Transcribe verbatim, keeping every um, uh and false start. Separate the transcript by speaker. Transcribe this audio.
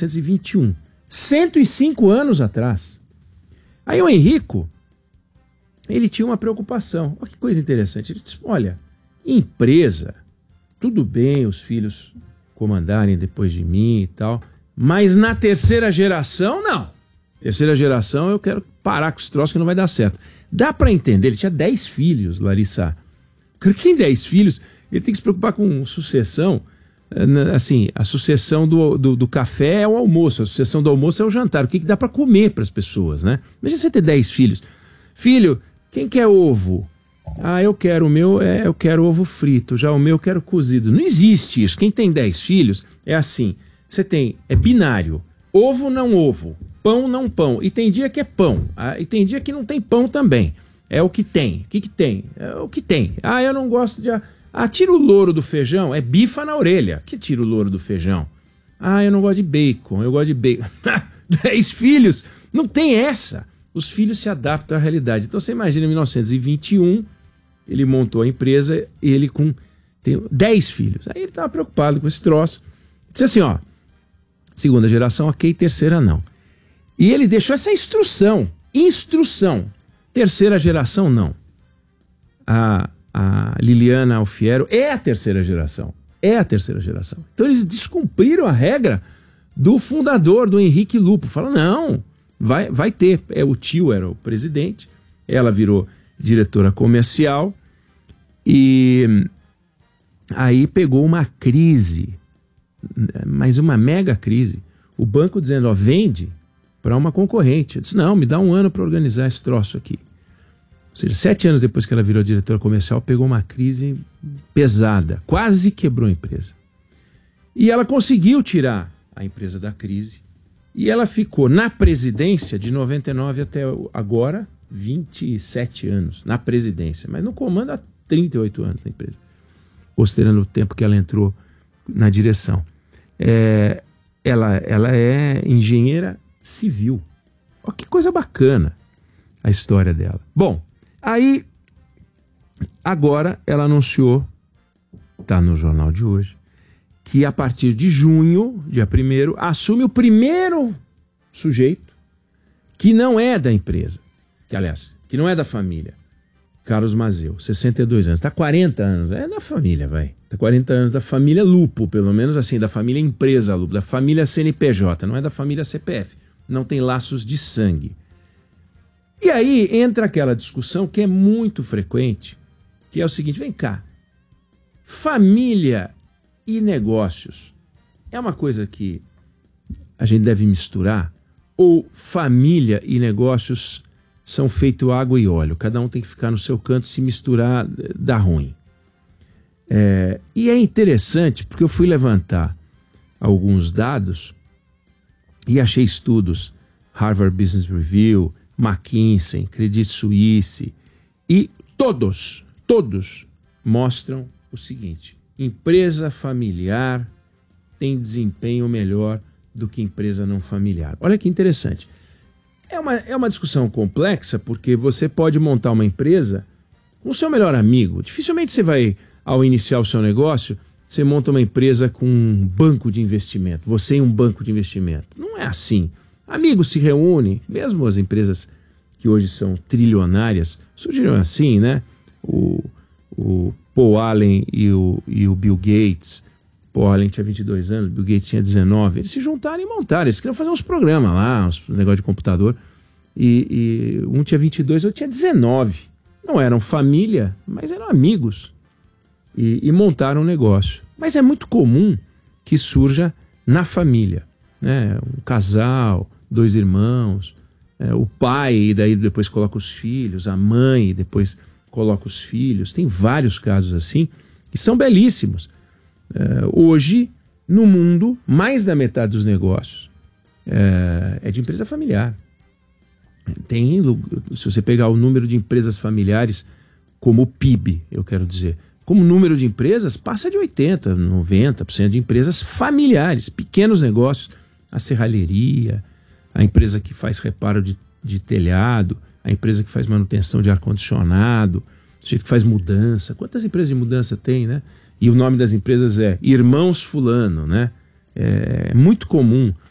Speaker 1: novecentos e vinte e um. cento e cinco anos atrás. Aí o Henrico, ele tinha uma preocupação. Olha que coisa interessante. Ele disse, olha, empresa, tudo bem os filhos comandarem depois de mim e tal, mas na terceira geração, não. Terceira geração eu quero parar com esse troço que não vai dar certo. Dá para entender, ele tinha dez filhos, Larissa. Quem tem dez filhos, ele tem que se preocupar com sucessão. Assim, a sucessão do, do, do café é o almoço, a sucessão do almoço é o jantar. O que, que dá para comer para as pessoas, né? Imagina você ter dez filhos. Filho, quem quer ovo? Ah, eu quero o meu, é, eu quero ovo frito. Já o meu eu quero cozido. Não existe isso. Quem tem dez filhos é assim. Você tem, é binário. Ovo não ovo. Pão não pão. E tem dia que é pão. Ah, e tem dia que não tem pão também. É o que tem. O que, que tem? É o que tem. Ah, eu não gosto de... Ah, tira o louro do feijão. É bifa na orelha. Que tira o louro do feijão? Ah, eu não gosto de bacon. Eu gosto de bacon. Dez filhos. Não tem essa. Os filhos se adaptam à realidade. Então você imagina em mil novecentos e vinte e um, ele montou a empresa, ele com tem dez filhos. Aí ele estava preocupado com esse troço. Disse assim, ó, segunda geração, ok, terceira não. E ele deixou essa instrução, instrução. Terceira geração, não. A, a Liliana Alfiero é a terceira geração. É a terceira geração. Então eles descumpriram a regra do fundador, do Henrique Lupo. Falaram, não, vai, vai ter. É, o tio era o presidente, ela virou diretora comercial e aí pegou uma crise, mas uma mega crise. O banco dizendo, ó, vende para uma concorrente. Eu disse, não, me dá um ano para organizar esse troço aqui. Ou seja, sete anos depois que ela virou diretora comercial, pegou uma crise pesada, quase quebrou a empresa. E ela conseguiu tirar a empresa da crise e ela ficou na presidência de noventa e nove até agora, vinte e sete anos na presidência, mas no comando há trinta e oito anos na empresa, considerando o tempo que ela entrou na direção. É, ela, ela é engenheira civil. Olha que coisa bacana a história dela. Bom, aí agora ela anunciou, está no jornal de hoje, que a partir de junho, dia primeiro, assume o primeiro sujeito que não é da empresa, que aliás, que não é da família, Carlos Mazeu, sessenta e dois anos, está quarenta anos, é da família, vai, está quarenta anos da família Lupo, pelo menos assim, da família empresa Lupo, da família C N P J, não é da família C P F, não tem laços de sangue. E aí entra aquela discussão que é muito frequente, que é o seguinte, vem cá, família e negócios é uma coisa que a gente deve misturar, ou família e negócios são feito água e óleo, cada um tem que ficar no seu canto, se misturar dá ruim. É, e é interessante porque eu fui levantar alguns dados e achei estudos Harvard Business Review, McKinsey, Credit Suisse, e todos, todos mostram o seguinte, empresa familiar tem desempenho melhor do que empresa não familiar. Olha que interessante. É uma, é uma discussão complexa porque você pode montar uma empresa com o seu melhor amigo. Dificilmente você vai, ao iniciar o seu negócio, você monta uma empresa com um banco de investimento. Você e um banco de investimento. Não é assim. Amigos se reúnem, mesmo as empresas que hoje são trilionárias, surgiram assim, né? O, o Paul Allen e o, e o Bill Gates. Paul Allen tinha vinte e dois anos, Bill Gates tinha dezenove. Eles se juntaram e montaram. Eles queriam fazer uns programas lá, uns negócios de computador. E, e um tinha vinte e dois, outro tinha dezenove. Não eram família, mas eram amigos. E, e montaram um negócio. Mas é muito comum que surja na família, né? Um casal, dois irmãos, é, o pai, e daí depois coloca os filhos, a mãe, e depois coloca os filhos. Tem vários casos assim, que são belíssimos. É, hoje, no mundo, mais da metade dos negócios é, é de empresa familiar. Tem, se você pegar o número de empresas familiares como o P I B, eu quero dizer, como número de empresas, passa de oitenta por cento, noventa por cento de empresas familiares, pequenos negócios, a serralheria, a empresa que faz reparo de, de telhado, a empresa que faz manutenção de ar-condicionado, o jeito que faz mudança. Quantas empresas de mudança tem, né? E o nome das empresas é Irmãos Fulano, né? É muito comum